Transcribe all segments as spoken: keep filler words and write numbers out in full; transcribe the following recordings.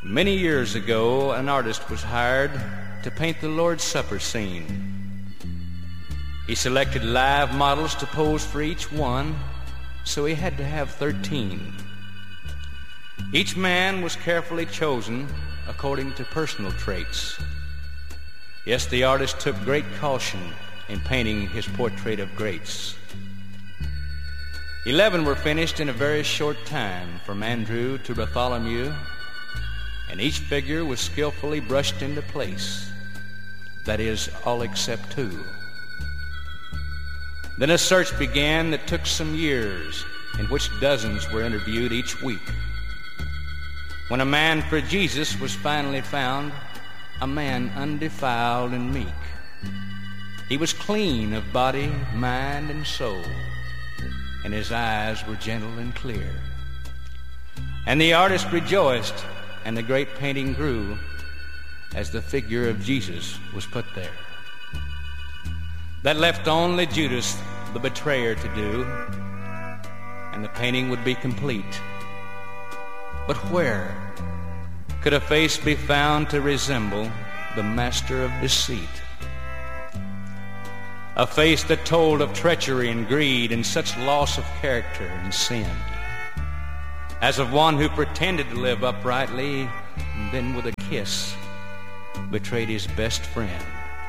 Many years ago, an artist was hired to paint the Lord's Supper scene. He selected live models to pose for each one, so he had to have thirteen. Each man was carefully chosen according to personal traits. Yes, the artist took great caution in painting his portrait of greats. Eleven were finished in a very short time, from Andrew to Bartholomew, and each figure was skillfully brushed into place. That is, all except two. Then a search began that took some years, in which dozens were interviewed each week. When a man for Jesus was finally found, a man undefiled and meek. He was clean of body, mind, and soul, and his eyes were gentle and clear. And the artist rejoiced, and the great painting grew as the figure of Jesus was put there. That left only Judas, the betrayer, to do, and the painting would be complete. But where could a face be found to resemble the master of deceit? A face that told of treachery and greed and such loss of character and sin, as of one who pretended to live uprightly and then with a kiss betrayed his best friend.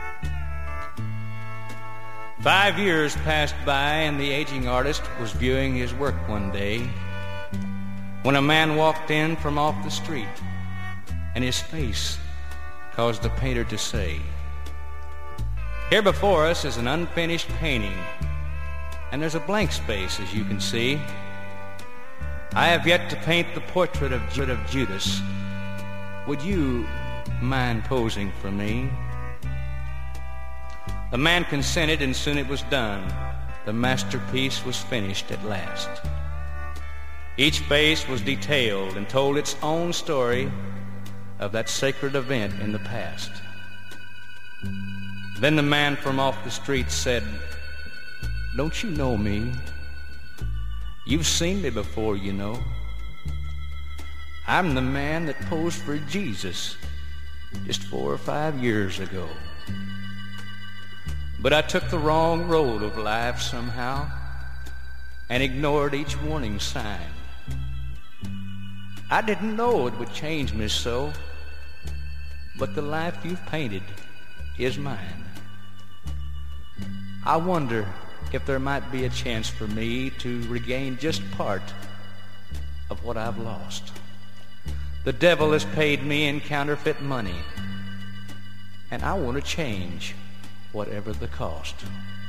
Five years passed by, and the aging artist was viewing his work one day when a man walked in from off the street, and his face caused the painter to say, "Here before us is an unfinished painting, and there's a blank space, as you can see. I have yet to paint the portrait of Judas. Would you mind posing for me?" The man consented, and soon it was done. The masterpiece was finished at last. Each face was detailed and told its own story of that sacred event in the past. Then the man from off the street said, "Don't you know me? You've seen me before, you know. I'm the man that posed for Jesus just four or five years ago. But I took the wrong road of life somehow and ignored each warning sign. I didn't know it would change me so, but the life you've painted is mine. I wonder if there might be a chance for me to regain just part of what I've lost. The devil has paid me in counterfeit money, and I want to change whatever the cost."